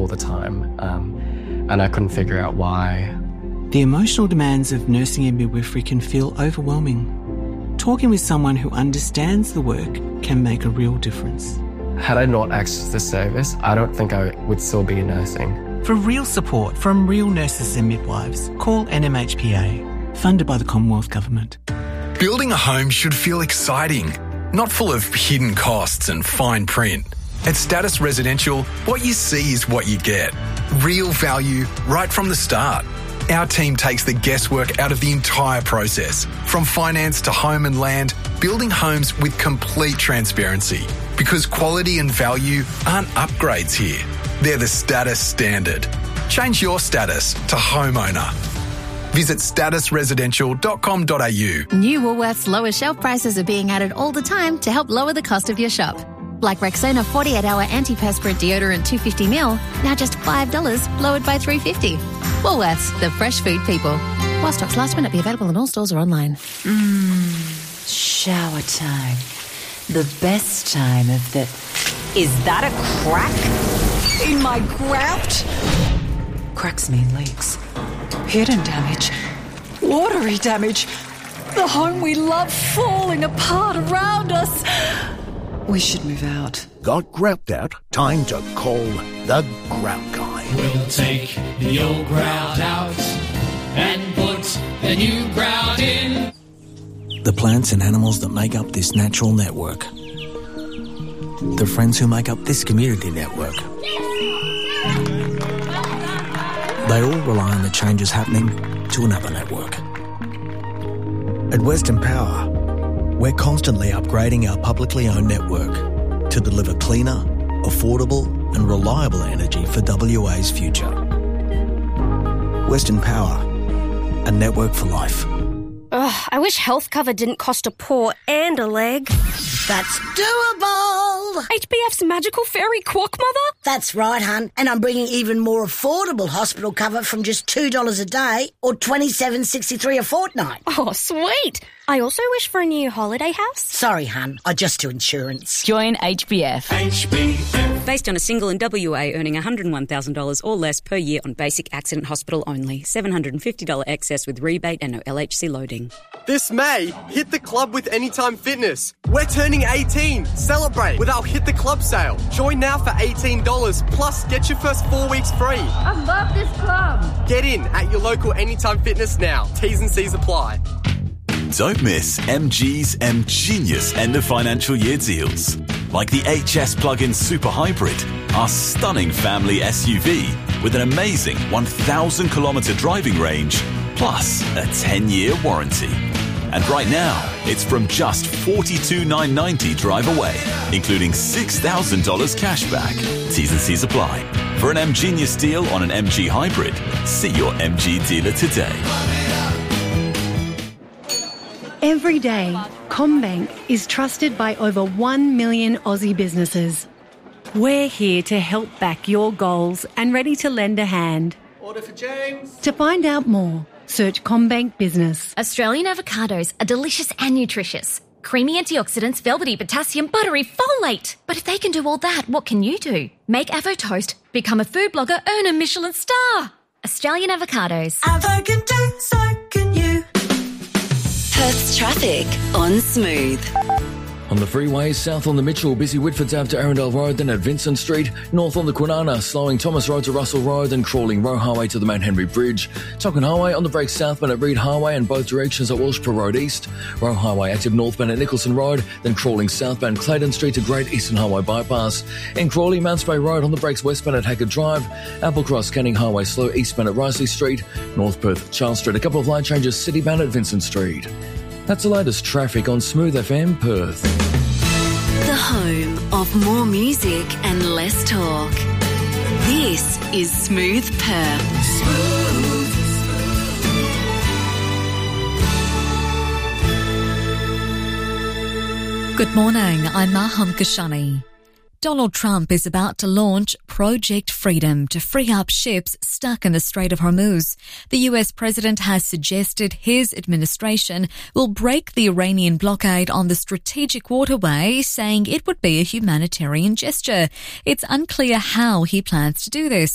all the time, and I couldn't figure out why. The emotional demands of nursing and midwifery can feel overwhelming. Talking with someone who understands the work can make a real difference. Had I not accessed this service, I don't think I would still be nursing. For real support from real nurses and midwives, call NMHPA, funded by the Commonwealth Government. Building a home should feel exciting, not full of hidden costs and fine print. At Status Residential, what you see is what you get. Real value right from the start. Our team takes the guesswork out of the entire process, from finance to home and land, building homes with complete transparency. Because quality and value aren't upgrades here. They're the status standard. Change your status to homeowner. Visit statusresidential.com.au. New Woolworths lower shelf prices are being added all the time to help lower the cost of your shop. Like Rexona 48-hour antiperspirant deodorant 250ml, now just $5, lowered by $3.50. Woolworths, the fresh food people. While stocks last, may not be available in all stores or online. Shower time. The best time of the... Is that a crack in my grout? Cracks mean leaks. Hidden damage. Watery damage. The home we love falling apart around us. We should move out. Got grout out? Time to call the Grout Guy. We'll take the old grout out and put the new grout in. The plants and animals that make up this natural network. The friends who make up this community network. They all rely on the changes happening to another network. At Western Power, we're constantly upgrading our publicly owned network to deliver cleaner, affordable and reliable energy for WA's future. Western Power, a network for life. Ugh, I wish health cover didn't cost a paw and a leg. That's doable! HBF's magical fairy quack mother? That's right, hun. And I'm bringing even more affordable hospital cover from just $2 a day or $27.63 a fortnight. Oh, sweet! I also wish for a new holiday house. Sorry, hun. I just do insurance. Join HBF. HBF. Based on a single in WA earning $101,000 or less per year on basic accident hospital only. $750 excess with rebate and no LHC loading. This May, hit the club with Anytime Fitness. We're turning 18. Celebrate with our Hit the Club sale. Join now for $18 plus get your first 4 weeks free. I love this club. Get in at your local Anytime Fitness now. T's and C's apply. Don't miss MG's M-Genius end of financial year deals. Like the HS Plug-in Super Hybrid, our stunning family SUV with an amazing 1,000 kilometre driving range, plus a 10-year warranty. And right now, it's from just $42,990 drive away, including $6,000 cash back. T's and C's apply. For an M-Genius deal on an MG Hybrid, see your MG dealer today. Every day, CommBank is trusted by over 1 million Aussie businesses. We're here to help back your goals and ready to lend a hand. Order for James. To find out more, search CommBank Business. Australian avocados are delicious and nutritious. Creamy antioxidants, velvety potassium, buttery folate. But if they can do all that, what can you do? Make Avo Toast, become a food blogger, earn a Michelin star. Australian avocados. Avo can do, so can you. Perth's traffic on Smooth. On the freeways, south on the Mitchell, busy Whitford's Ave to Arundel Road, then at Vincent Street. North on the Kwinana, slowing Thomas Road to Russell Road, then crawling Roe Highway to the Mount Henry Bridge. Tocken Highway on the break southbound at Reed Highway and both directions at Walshpur Road East. Roe Highway active northbound at Nicholson Road, then crawling southbound Clayton Street to Great Eastern Highway Bypass. In Crawley, Mount Spray Road on the breaks westbound at Hackett Drive. Applecross, Canning Highway slow eastbound at Risley Street. North Perth, Charles Street, a couple of line changes citybound at Vincent Street. That's the latest traffic on Smooth FM Perth. The home of more music and less talk. This is Smooth Perth. Smooth. Good morning, I'm Maham Kashani. Donald Trump is about to launch Project Freedom to free up ships stuck in the Strait of Hormuz. The US president has suggested his administration will break the Iranian blockade on the strategic waterway, saying it would be a humanitarian gesture. It's unclear how he plans to do this.